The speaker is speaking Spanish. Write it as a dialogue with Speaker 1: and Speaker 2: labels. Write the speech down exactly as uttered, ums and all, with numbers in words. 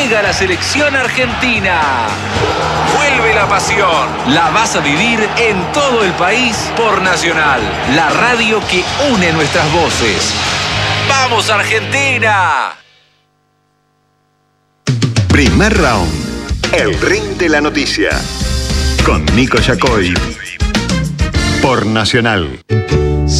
Speaker 1: Juega la selección argentina. Vuelve la pasión. La vas a vivir en todo el país por Nacional, la radio que une nuestras voces. ¡Vamos, Argentina!
Speaker 2: Primer round. El ring de la noticia. Con Nico Yacoy. Por Nacional.